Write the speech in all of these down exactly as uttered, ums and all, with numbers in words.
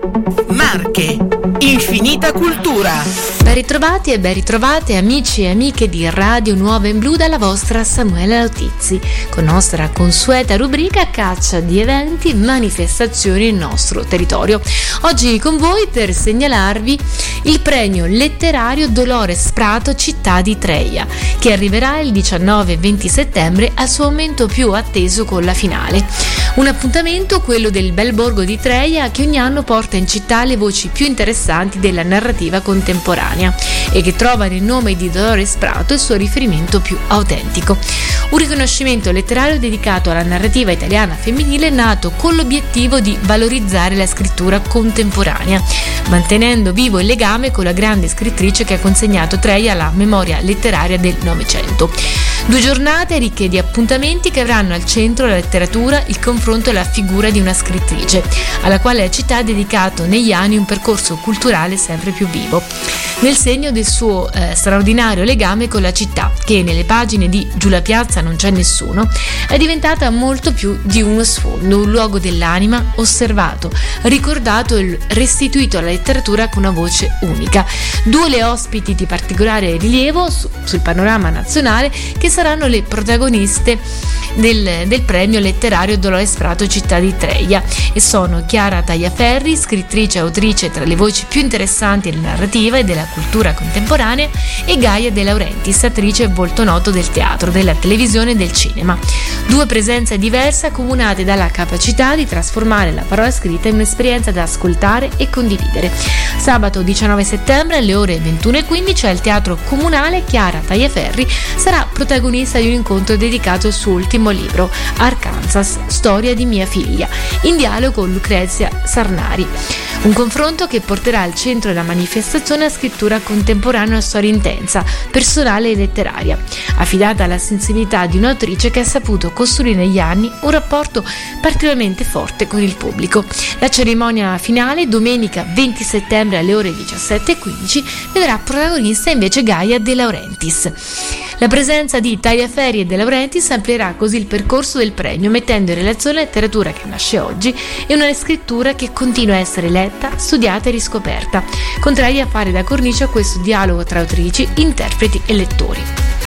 Marche, infinita cultura. Ben ritrovati e ben ritrovate amici e amiche di Radio Nuova in Blu dalla vostra Samuele Lautizzi, con nostra consueta rubrica caccia di eventi, manifestazioni nel nostro territorio. Oggi con voi per segnalarvi il premio letterario Dolores Prato Città di Treia, che arriverà il diciannove e venti settembre al suo momento più atteso con la finale. Un appuntamento, quello del bel borgo di Treia, che ogni anno porta in città le voci più interessanti della narrativa contemporanea e che trova nel nome di Dolores Prato il suo riferimento più autentico. Un riconoscimento letterario dedicato alla narrativa italiana femminile nato con l'obiettivo di valorizzare la scrittura contemporanea, mantenendo vivo il legame con la grande scrittrice che ha consegnato Treia alla memoria letteraria del Novecento. Due giornate ricche di appuntamenti che avranno al centro la letteratura, il confronto e la figura di una scrittrice, alla quale la città ha dedicato negli anni un percorso culturale sempre più vivo, nel segno del suo eh, straordinario legame con la città, che nelle pagine di Giù la piazza non c'è nessuno è diventata molto più di uno sfondo, un luogo dell'anima osservato, ricordato e restituito alla letteratura con una voce unica. Due le ospiti di particolare rilievo su, sul panorama nazionale, che saranno le protagoniste del, del premio letterario Dolores Prato Città di Treia, e sono Chiara Tagliaferri, scrittrice e autrice tra le voci più interessanti della narrativa e della cultura contemporanea, e Gaia De Laurentiis, attrice e volto noto del teatro, della televisione e del cinema. Due presenze diverse accomunate dalla capacità di trasformare la parola scritta in un'esperienza da ascoltare e condividere. Sabato diciannove settembre alle ore ventuno e quindici al Teatro Comunale Chiara Tagliaferri sarà protagonista di un incontro dedicato al suo ultimo libro, Arkansas, storia di mia figlia, in dialogo con Lucrezia Sarnari. Un confronto che porterà al centro della manifestazione la scrittura contemporanea, una storia intensa, personale e letteraria, affidata alla sensibilità di un'autrice che ha saputo costruire negli anni un rapporto particolarmente forte con il pubblico. La cerimonia finale, domenica venti settembre alle ore diciassette e quindici, vedrà protagonista invece Gaia De Laurentiis. La presenza di Tagliaferri e De Laurentiis amplierà così il percorso del premio, mettendo in relazione la letteratura che nasce oggi e una scrittura che continua a essere letta, studiata e riscoperta, contrari a fare da cornice a questo dialogo tra autrici, interpreti e lettori.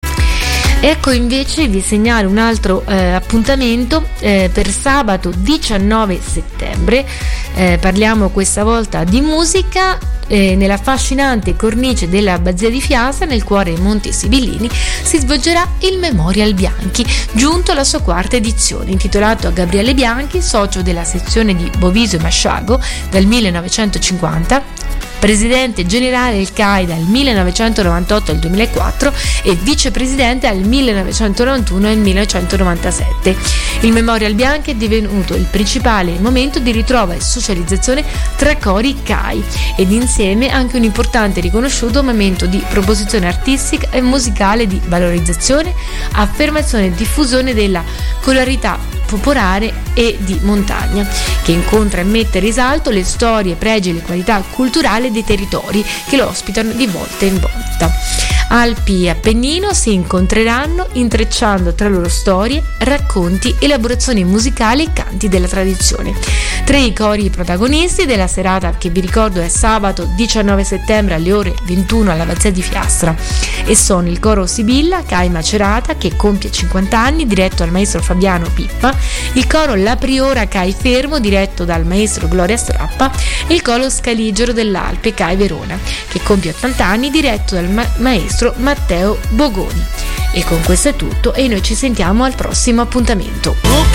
Ecco invece vi segnalo un altro eh, appuntamento eh, per sabato diciannove settembre. Eh, parliamo questa volta di musica. Eh, nella affascinante cornice dell'Abbazia di Fiasa, nel cuore dei Monti Sibillini, si svolgerà il Memorial Bianchi, giunto alla sua quarta edizione, intitolato a Gabriele Bianchi, socio della sezione di Boviso e Masciago dal millenovecentocinquanta, presidente generale del C A I dal millenovecentonovantotto al duemilaquattro e vicepresidente dal millenovecentonovantuno al millenovecentonovantasette. Il Memorial Bianchi è divenuto il principale momento di ritrovo e socializzazione tra cori C A I ed insieme anche un importante e riconosciuto momento di proposizione artistica e musicale, di valorizzazione, affermazione e diffusione della colorità popolare e di montagna, che incontra e mette in risalto le storie, pregi e le qualità culturali dei territori che lo ospitano di volta in volta. Alpi e Appennino si incontreranno intrecciando tra loro storie, racconti, elaborazioni musicali e canti della tradizione. Tre i cori protagonisti della serata, che vi ricordo è sabato diciannove settembre alle ore ventuno all'Abbazia di Fiastra, e sono il coro Sibilla C A I Macerata, che compie cinquanta anni, diretto dal maestro Fabiano Pippa, il coro La Priora C A I Fermo, diretto dal maestro Gloria Strappa, e il coro Scaligero dell'Alpe C A I Verona, che compie ottanta anni, diretto dal ma- maestro Matteo Bogoni. E con questo è tutto, e noi ci sentiamo al prossimo appuntamento.